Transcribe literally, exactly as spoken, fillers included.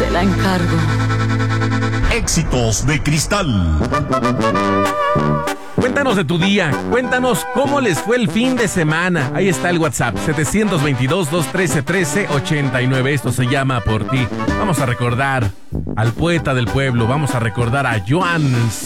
te la encargo. Éxitos de Cristal. Cuéntanos de tu día, cuéntanos cómo les fue el fin de semana. Ahí está el WhatsApp, setecientos veintidós, doscientos trece, trece ochenta y nueve. Esto se llama Por Ti. Vamos a recordar al poeta del pueblo, vamos a recordar a Joan